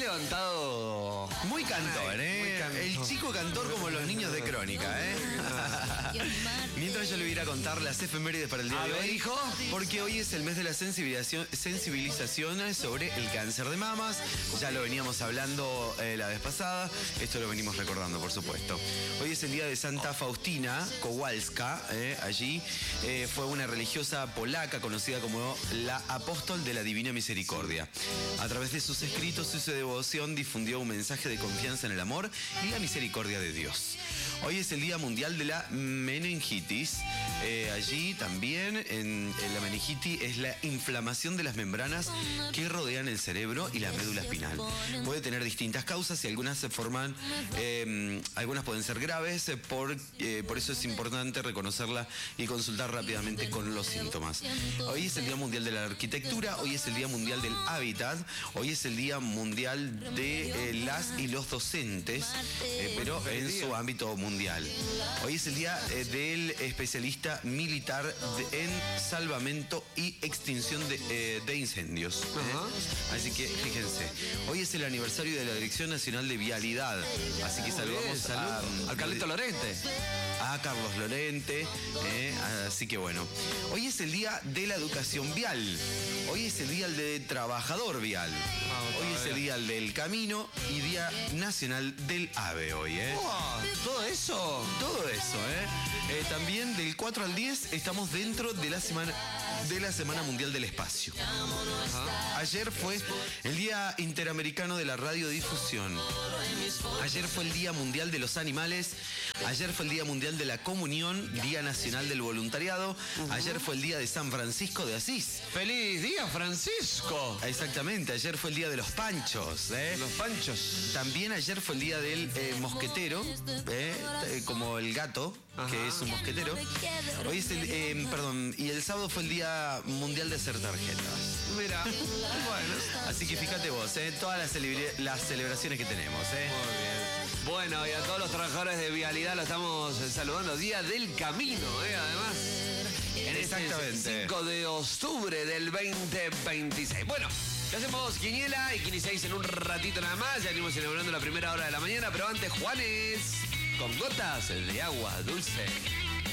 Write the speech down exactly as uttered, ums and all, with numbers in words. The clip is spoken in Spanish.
levantado. Muy cantor, ¿eh? Muy cantor. El chico cantor como los niños de Crónica, ¿eh? Mientras yo le voy a ir a contar las efemérides para el día A de ver, hoy, hijo. porque hoy es el mes de la sensibilización, sensibilización sobre el cáncer de mamas. Ya lo veníamos hablando eh, la vez pasada. Esto lo venimos recordando, por supuesto. Hoy es el día de Santa Faustina Kowalska. Eh, allí eh, fue una religiosa polaca conocida como la apóstol de la Divina Misericordia. A través de sus escritos y su devoción difundió un mensaje de confianza en el amor y la misericordia de Dios. Hoy es el Día Mundial de la Meningitis. Eh, allí también, en, en la meningitis, es la inflamación de las membranas que rodean el cerebro y la médula espinal. Puede tener distintas causas y algunas se forman, eh, algunas pueden ser graves, eh, por, eh, por eso es importante reconocerla y consultar rápidamente con los síntomas. Hoy es el Día Mundial de la Arquitectura, hoy es el Día Mundial del Hábitat, hoy es el Día Mundial de eh, las y los docentes, eh, pero en su ámbito mundial. Hoy es el Día eh, del especialista militar de, en salvamento y extinción de, eh, de incendios. ¿eh? Así que fíjense, hoy es el aniversario de la Dirección Nacional de Vialidad, así que saludamos a, al Carlito Lorente. a Carlos Lorente, eh, así que bueno. Hoy es el Día de la Educación Vial, hoy es el Día del Trabajador Vial, hoy es el Día del Camino y Día Nacional del Ave hoy, ¿eh? Oh, ¿todo eso? Todo eso, ¿eh? Eh, También del cuatro al diez estamos dentro de la semana de la Semana Mundial del Espacio. Ajá. Ayer fue el Día Interamericano de la Radiodifusión. Ayer fue el Día Mundial de los Animales. Ayer fue el Día Mundial de la Comunión, Día Nacional del Voluntariado. Uh-huh. Ayer fue el Día de San Francisco de Asís. ¡Feliz día, Francisco! Exactamente, ayer fue el Día de los Panchos. ¿eh? Los panchos. También ayer fue el Día del eh, Mosquetero, ¿eh? Eh, como el gato, Ajá. que es un mosquetero. Hoy es el, eh, perdón, y el sábado fue el Día Mundial de hacer tarjetas. Mira, bueno. Así que fíjate vos, ¿eh? todas las, celebra- las celebraciones que tenemos. ¿eh? Muy bien. Bueno, y a todos los trabajadores de vialidad lo estamos saludando. Día del Camino, ¿eh? Además. En Exactamente. Este cinco de octubre del veinte veintiséis. Bueno, le hacemos quiniela y quiniela seis en un ratito nada más. Ya venimos celebrando la primera hora de la mañana, pero antes, Juanes, con gotas de agua dulce.